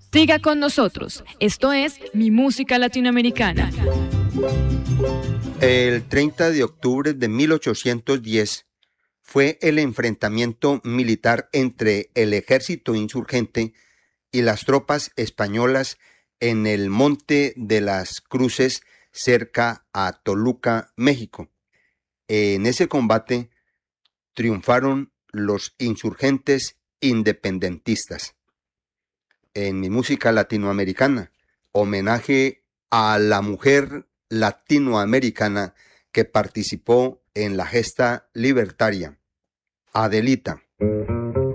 Siga con nosotros. Esto es Mi Música Latinoamericana. El 30 de octubre de 1810 fue el enfrentamiento militar entre el ejército insurgente y las tropas españolas en el Monte de las Cruces, cerca a Toluca, México. En ese combate triunfaron los insurgentes independentistas. En Mi Música Latinoamericana, homenaje a la mujer latinoamericana que participó en la gesta libertaria, Adelita.